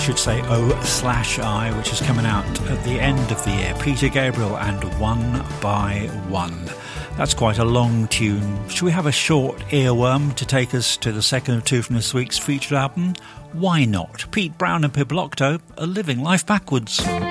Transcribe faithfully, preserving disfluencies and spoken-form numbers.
should say O slash I, which is coming out at the end of the year. Peter Gabriel and One by One. That's quite a long tune. Should we have a short earworm to take us to the second of two from this week's featured album? Why not? Pete Brown and Pippa Locto are living life backwards.